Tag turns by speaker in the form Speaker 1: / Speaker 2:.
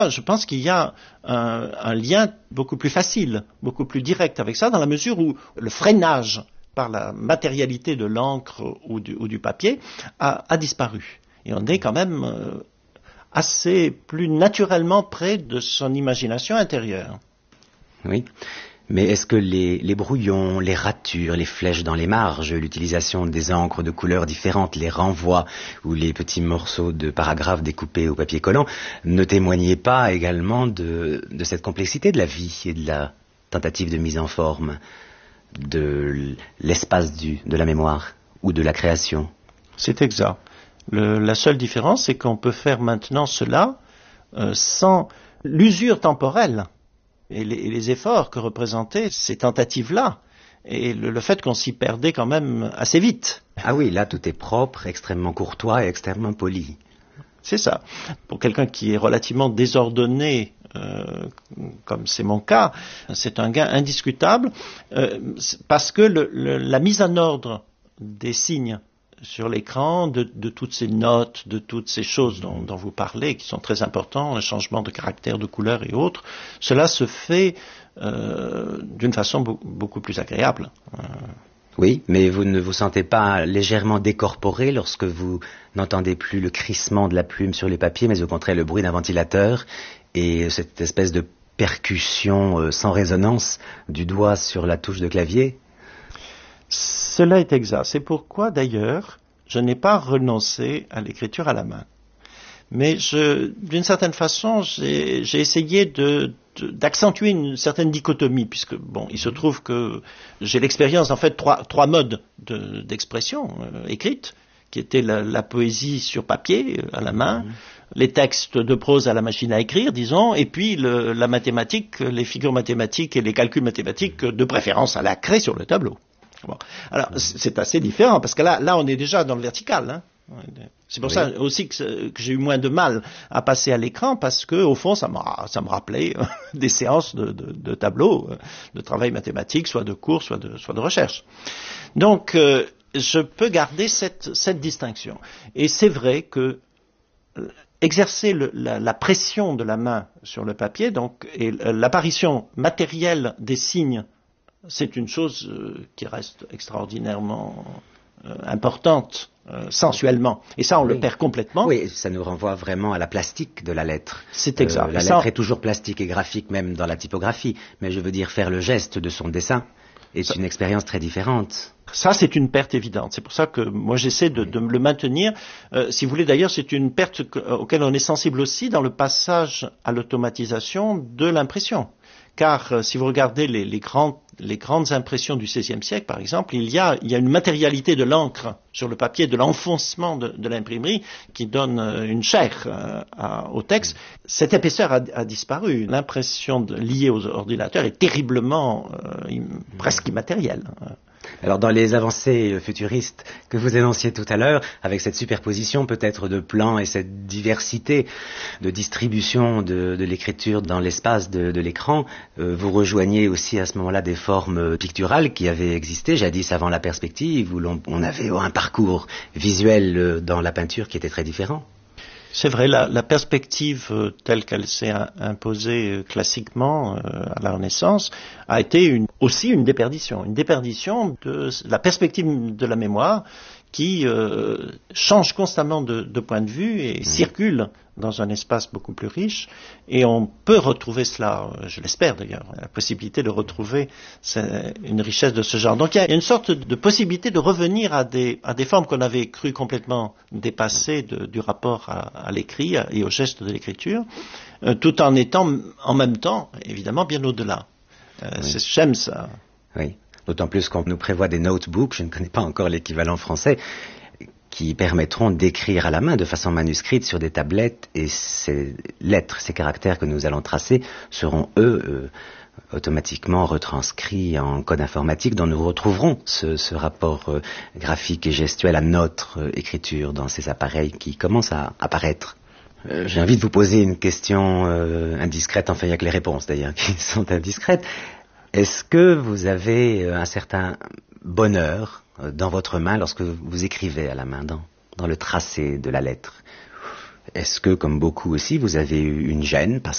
Speaker 1: Je pense qu'il y a un lien beaucoup plus facile, beaucoup plus direct avec ça, dans la mesure où le freinage par la matérialité de l'encre ou du papier a disparu. Et on est quand même assez plus naturellement près de son imagination intérieure.
Speaker 2: Oui. Mais est-ce que les brouillons, les ratures, les flèches dans les marges, l'utilisation des encres de couleurs différentes, les renvois ou les petits morceaux de paragraphes découpés au papier collant ne témoignaient pas également de cette complexité de la vie et de la tentative de mise en forme de l'espace de la mémoire ou de la création?
Speaker 1: C'est exact. La seule différence, c'est qu'on peut faire maintenant cela sans l'usure temporelle et les efforts que représentaient ces tentatives-là, et le fait qu'on s'y perdait quand même assez vite.
Speaker 2: Ah oui, là tout est propre, extrêmement courtois et extrêmement poli.
Speaker 1: C'est ça. Pour quelqu'un qui est relativement désordonné, comme c'est mon cas, c'est un gain indiscutable, parce que la mise en ordre des signes sur l'écran, de toutes ces notes, de toutes ces choses dont vous parlez, qui sont très importantes, le changement de caractère, de couleur et autres, cela se fait d'une façon beaucoup plus agréable.
Speaker 2: Oui, mais vous ne vous sentez pas légèrement décorporé lorsque vous n'entendez plus le crissement de la plume sur les papiers, mais au contraire le bruit d'un ventilateur et cette espèce de percussion sans résonance du doigt sur la touche de clavier?
Speaker 1: Cela est exact. C'est pourquoi, d'ailleurs, je n'ai pas renoncé à l'écriture à la main. Mais d'une certaine façon, j'ai essayé d'accentuer une certaine dichotomie, puisque, bon, il se trouve que j'ai l'expérience, en fait, trois modes d'expression écrite, qui étaient la poésie sur papier, à la main, les textes de prose à la machine à écrire, disons, et puis la mathématique, les figures mathématiques et les calculs mathématiques, de préférence à la craie sur le tableau. Bon. Alors, c'est assez différent, parce que là, on est déjà dans le vertical, hein. C'est pour ça aussi que j'ai eu moins de mal à passer à l'écran, parce que au fond, ça me rappelait des séances de tableau, de travail mathématique, soit de cours, soit de recherche. Donc, je peux garder cette distinction. Et c'est vrai que exercer la pression de la main sur le papier, donc, et l'apparition matérielle des signes, c'est une chose qui reste extraordinairement importante sensuellement. Et ça, on le perd complètement.
Speaker 2: Oui, ça nous renvoie vraiment à la plastique de la lettre.
Speaker 1: C'est exact.
Speaker 2: La lettre est toujours plastique et graphique, même dans la typographie. Mais je veux dire, faire le geste de son dessin est une expérience très différente.
Speaker 1: Ça, c'est une perte évidente. C'est pour ça que moi, j'essaie de le maintenir. Si vous voulez, d'ailleurs, c'est une perte auquel on est sensible aussi dans le passage à l'automatisation de l'impression. Car si vous regardez les grandes impressions du XVIe siècle, par exemple, il y a une matérialité de l'encre sur le papier, de l'enfoncement de l'imprimerie qui donne une chair au texte. Cette épaisseur a disparu. L'impression liée aux ordinateurs est terriblement, presque immatérielle.
Speaker 2: Alors dans les avancées futuristes que vous énonciez tout à l'heure, avec cette superposition peut-être de plans et cette diversité de distribution de l'écriture dans l'espace de l'écran, vous rejoignez aussi à ce moment-là des formes picturales qui avaient existé jadis avant la perspective, où on avait un parcours visuel dans la peinture qui était très différent.
Speaker 1: C'est vrai, la perspective telle qu'elle s'est imposée classiquement à la Renaissance a été aussi une déperdition de la perspective de la mémoire qui change constamment de point de vue et circule dans un espace beaucoup plus riche, et on peut retrouver cela, je l'espère d'ailleurs, la possibilité de retrouver une richesse de ce genre. Donc il y a une sorte de possibilité de revenir à des formes qu'on avait cru complètement dépassées du rapport à l'écrit et au geste de l'écriture, tout en étant en même temps, évidemment, bien au-delà. J'aime ça.
Speaker 2: Oui, d'autant plus qu'on nous prévoit des notebooks, je ne connais pas encore l'équivalent français, qui permettront d'écrire à la main de façon manuscrite sur des tablettes, et ces lettres, ces caractères que nous allons tracer seront, eux, automatiquement retranscrits en code informatique dont nous retrouverons ce rapport graphique et gestuel à notre écriture dans ces appareils qui commencent à apparaître. J'ai envie de vous poser une question indiscrète, enfin il n'y a que les réponses d'ailleurs qui sont indiscrètes. Est-ce que vous avez un certain bonheur dans votre main lorsque vous écrivez à la main, dans le tracé de la lettre? Est-ce que, comme beaucoup aussi, vous avez eu une gêne parce